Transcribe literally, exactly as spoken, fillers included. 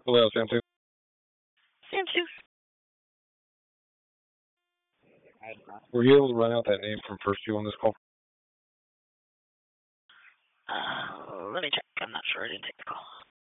Hello, Sam two. Sam two. Were you able to run out that name from first two on this call? Uh, let me check. I'm not sure. I didn't take the call.